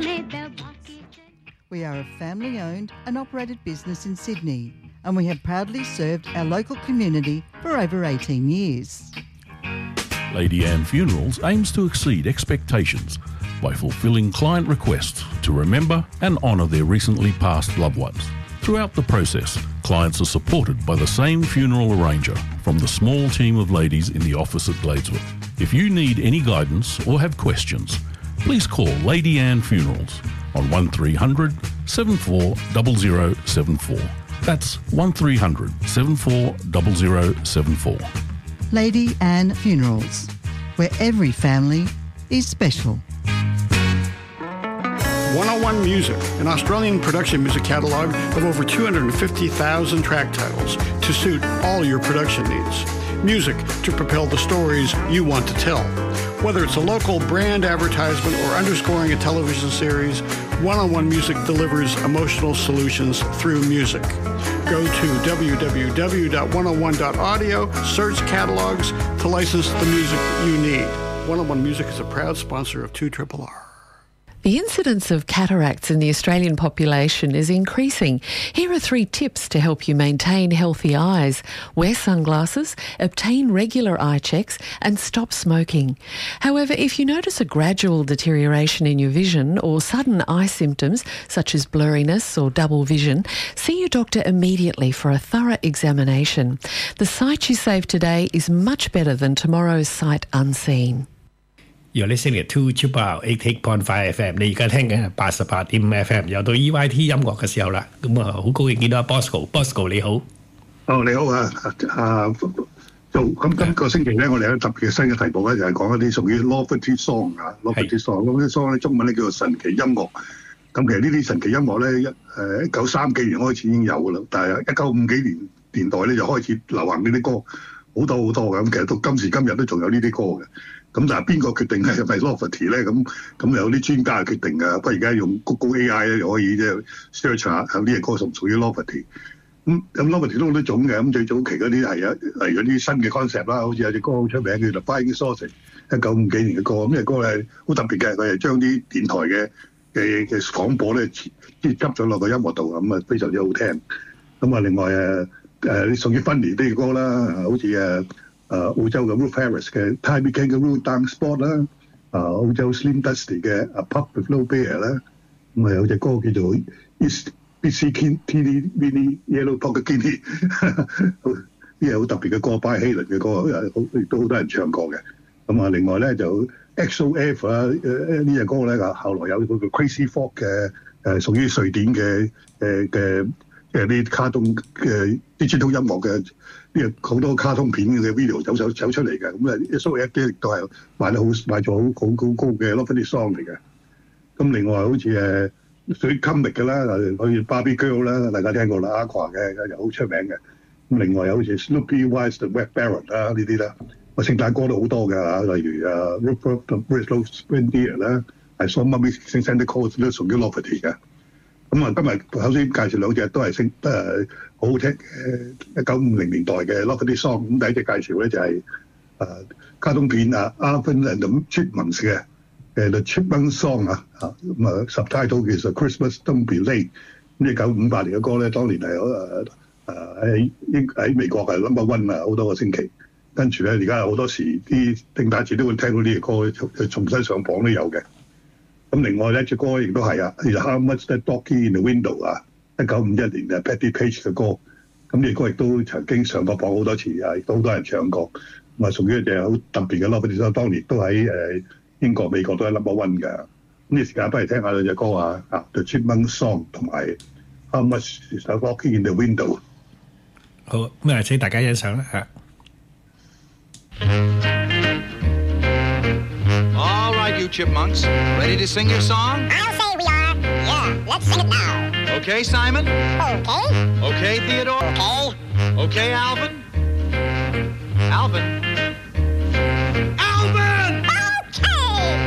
We are a family-owned and operated business in Sydney, and we have proudly served our local community for over 18 years. Lady Anne Funerals aims to exceed expectations by fulfilling client requests to remember and honour their recently passed loved ones. Throughout the process, clients are supported by the same funeral arranger from the small team of ladies in the office at Gladeswood. If you need any guidance or have questions, please call Lady Anne Funerals on 1300 74 0074. That's 1300 74 0074. Lady Anne Funerals, where every family is special. 101 Music, an Australian production music catalogue of over 250,000 track titles to suit all your production needs. Music to propel the stories you want to tell. Whether it's a local brand advertisement or underscoring a television series, 101 Music delivers emotional solutions through music. Go to www.101.audio, search catalogs to license the music you need. 101 Music is a proud sponsor of 2RRR. The incidence of cataracts in the Australian population is increasing. Here are 3 tips to help you maintain healthy eyes. Wear sunglasses, obtain regular eye checks, and stop smoking. However, if you notice a gradual deterioration in your vision or sudden eye symptoms such as blurriness or double vision, see your doctor immediately for a thorough examination. The sight you save today is much better than tomorrow's sight unseen. You're listening to 88.5 FM， 你而家聽緊係88.5 FM， 又到 EYT 音樂嘅時候啦。咁啊，好高興見到阿 Bosco，Bosco 你好。 哦，你好啊，咁今個星期咧，我哋有特別嘅新嘅題目咧，就係講一啲屬於 Lofty Song 啊 ，Lofty Song。Lofty Song 咧，中文咧叫做神奇音樂。咁其實呢啲神奇音樂咧，1930幾年開始已經有㗎啦，但係1950幾年代咧就開始流行呢啲歌，好多嘅。咁其實到今時今日都仲有呢啲歌嘅。咁但係邊個決定係咪 Lofty 咧？咁有啲專家決定㗎。不過而家用 Google AI 咧，又可以即係 search 下呢隻歌屬於 Lofty。咁 Lofty 都好多種嘅。咁最早期嗰啲係例如啲新嘅 concept 啦，好似有隻歌好出名叫做 Flying Sausage， 1950幾年嘅歌。咁呢隻歌係好特別嘅，佢係將啲電台嘅廣播咧接輯咗落個音樂度，咁啊非常之好聽。咁啊另外啲屬於 funny 啲嘅歌啦，好似澳洲嘅 Ruth Harris 嘅 Tiny Kangaroo Down Spot 啦，澳洲 Slim Dusty 嘅 A Pup with No Bear 啦，咁啊有隻歌叫做 BC Teeny Weeny Yellow Pocket， 呢係好特別嘅歌，巴希倫嘅歌，亦都好多人唱過嘅。咁啊另外咧就 XOF 啊呢隻歌咧，後來有嗰個 Crazy Frog 嘅屬於瑞典嘅啲卡通嘅 digital 音樂嘅。好多卡通片嘅 video 走出嚟嘅，咁SOF 啲亦都係賣咗好高嘅 Lofty Song 嚟嘅。咁另外好似屬於 comic 嘅啦，好似 Barbie Girl 啦，大家聽過啦 ，Aqua 嘅又好出名嘅。咁另外有好似 Snoopy Wise the Red Baron 啦呢啲啦，聖誕歌都好多㗎，例如Rudolph the Red-Nosed Reindeer 啦，係 So Mummy Sing Santa Claus 都屬於 Lofty 嘅。咁啊，今日首先介紹兩隻都係好好聽1950年代嘅 Lofty Song。咁第一隻介紹咧就係卡通片Alvin and the Chipmunks 嘅The Chipmunk Song 咁subtitle 其實 Christmas Don't Be Late。咁1958年嘅歌咧，當年係喺美國係 number one 好多個星期。跟住咧，而家好多時啲聖誕節都會聽到呢隻歌，重新上榜都有嘅。咁另外呢隻歌亦都係How Much That Doggy in the Window 1951年Patti Page 嘅歌。咁呢隻歌亦都曾經上過榜好多次，亦都好多人唱過。咁啊，屬於一隻好特別嘅 Lofty Song， 當年都喺英國、美國都係 number one 㗎。咁呢時間不如聽下兩隻歌The Chipmunk Song 同埋 How Much That Doggy in the Window。 好，咁啊，請大家欣賞啦嚇。 All right, you chipmunks, ready to sing your song? I'll say we are. Yeah, let's sing it now. Okay, Simon? Okay. Okay, Theodore? Okay. Okay, Alvin? Alvin?